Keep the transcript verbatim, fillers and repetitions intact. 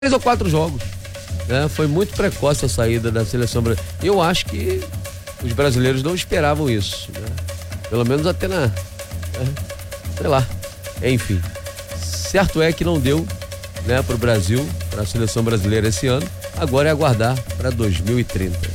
três ou quatro jogos. Né? Foi muito precoce a saída da seleção brasileira. Eu acho que os brasileiros não esperavam isso. Né? Pelo menos até na... Né? Sei lá. Enfim. Certo é que não deu, né, para o Brasil, para a seleção brasileira esse ano. Agora é aguardar para dois mil e trinta.